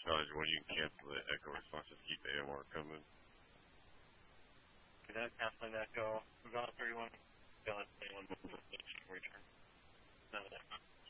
tells you when you can cancel the echo response. Just keep the AMR coming. Okay, that canceling echo. We've got 31. Got 21 return. None of that.